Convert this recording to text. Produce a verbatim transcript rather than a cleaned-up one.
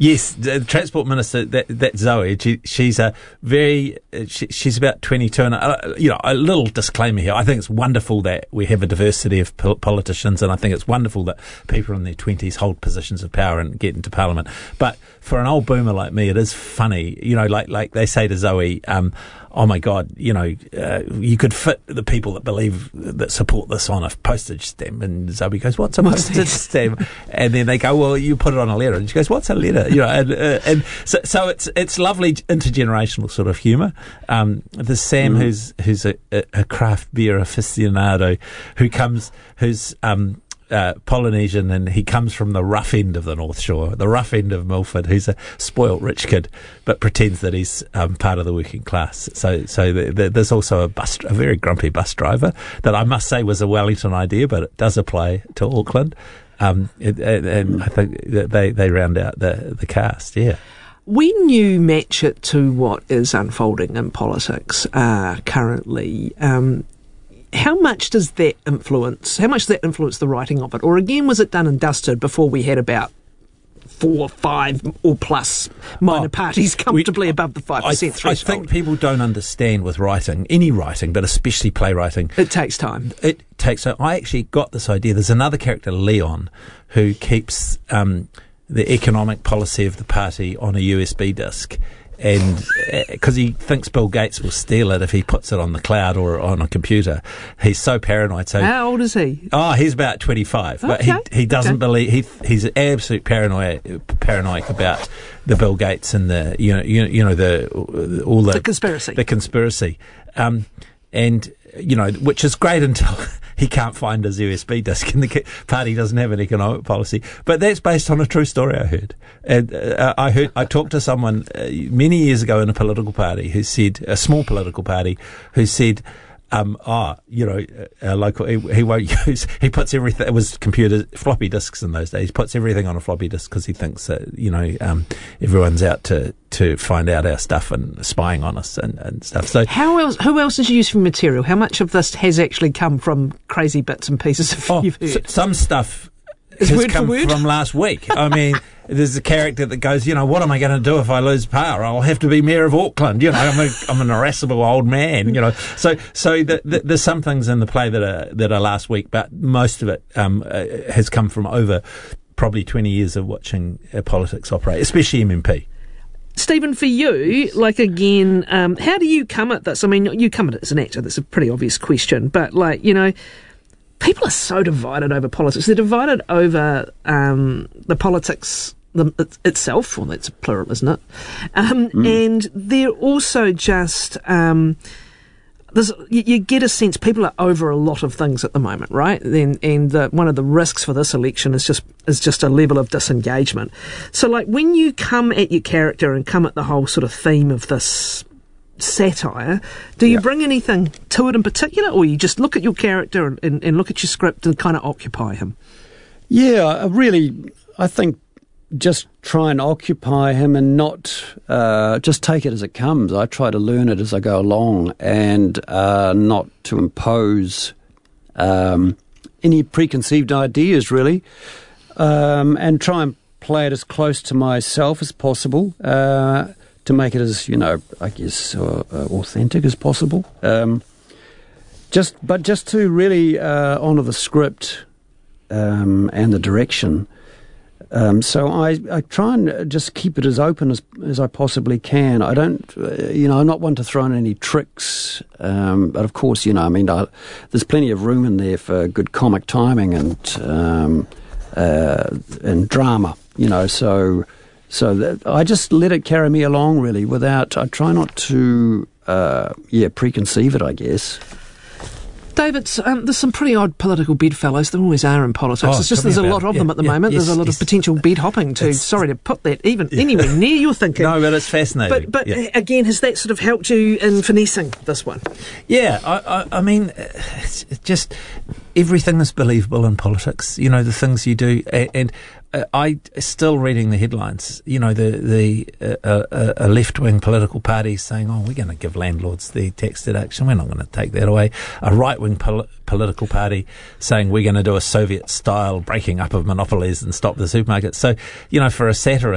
Yes, the Transport Minister, that, that Zoe, she, she's a very, she, she's about twenty-two, and uh, you know, a little disclaimer here. I think it's wonderful that we have a diversity of pol- politicians, and I think it's wonderful that people in their twenties hold positions of power and get into Parliament. But for an old boomer like me, it is funny, you know, like like they say to Zoe, um, oh my God, you know, uh, you could fit the people that believe, that support this on a postage stamp. And Zoe goes, what's a postage stamp? And then they go, well, you put it on a letter. And she goes, what's a letter? You know, and, uh, and so, so it's it's lovely intergenerational sort of humour. Um, there's Sam, mm. who's who's a, a craft beer aficionado, who comes, who's um, Uh, Polynesian, and he comes from the rough end of the North Shore, the rough end of Milford. He's a spoilt rich kid, but pretends that he's um, part of the working class. So, so the, the, there's also a bus, a very grumpy bus driver that I must say was a Wellington idea, but it does apply to Auckland. Um, it, and, and I think that they they round out the the cast. Yeah. When you match it to what is unfolding in politics uh, currently, um, how much does that influence, how much does that influence the writing of it? Or again, was it done and dusted before we had about four, five or plus minor oh, parties comfortably we, above the five percent I, threshold? I think people don't understand with writing, any writing, but especially playwriting. It takes time. It takes, so I actually got this idea. There's another character, Leon, who keeps um, the economic policy of the party on a U S B disk. And because uh, he thinks Bill Gates will steal it if he puts it on the cloud or on a computer, he's so paranoid. So how old is he? Oh, he's about twenty-five, okay. but he he doesn't okay. believe he he's absolute paranoid paranoid about the Bill Gates and the you know you know, you know the all the the conspiracy the conspiracy, um, and you know which is great until he can't find his U S B disk, and the party doesn't have an economic policy. But that's based on a true story I heard. And uh, I heard, I talked to someone uh, many years ago in a political party who said, a small political party, who said, um, oh, you know, uh, local, he, he won't use, he puts everything, it was computer, floppy disks in those days, he puts everything on a floppy disk because he thinks that, you know, um, everyone's out to, to find out our stuff and spying on us and, and stuff. So how else, who else is using material? How much of this has actually come from crazy bits and pieces of oh, you've heard? S- some stuff is has word come for word? from last week. I mean, there's a character that goes, you know, what am I going to do if I lose power? I'll have to be mayor of Auckland. You know, I'm, a, I'm an irascible old man. You know, so so the, the, there's some things in the play that are that are last week, but most of it um, uh, has come from over probably twenty years of watching uh, politics operate, especially M M P. Stephen, for you, like again, um, how do you come at this? I mean, you come at it as an actor. That's a pretty obvious question, but like you know. People are so divided over politics. They're divided over um, the politics the, it, itself. Well, that's plural, isn't it? Um, mm. And they're also just... Um, there's, you, you get a sense people are over a lot of things at the moment, right? And, and the, one of the risks for this election is just is just a level of disengagement. So, like, when you come at your character and come at the whole sort of theme of this satire, do you yeah. bring anything to it in particular, or you just look at your character and, and, and look at your script and kind of occupy him? Yeah, I really, I think just try and occupy him and not uh, just take it as it comes. I try to learn it as I go along and uh, not to impose um, any preconceived ideas, really, um, and try and play it as close to myself as possible. Uh, to make it as, you know, I guess, uh, uh, authentic as possible. Um, just, But just to really uh, honour the script um, and the direction. Um, so I, I try and just keep it as open as, as I possibly can. I don't, uh, you know, I'm not one to throw in any tricks. Um, but of course, you know, I mean, I, there's plenty of room in there for good comic timing and, um, uh, and drama, you know, so... So that I just let it carry me along, really, without... I try not to, uh, yeah, preconceive it, I guess. David, um, there's some pretty odd political bedfellows. There always are in politics. Oh, it's just there's a lot of yeah, them at the yeah, moment. yes, there's a lot yes. of potential bed hopping to... It's, sorry to put that even yeah. anywhere near your thinking. No, but it's fascinating. But, but yeah. again, has that sort of helped you in finessing this one? Yeah, I, I, I mean, it's just everything is believable in politics. You know, the things you do, and... and Uh, I still reading the headlines. You know, the the uh, uh, a left wing political party saying, "Oh, we're going to give landlords the tax deduction. We're not going to take that away." A right wing pol- political party saying we're going to do a Soviet style breaking up of monopolies and stop the supermarkets. So, you know, for a satirist.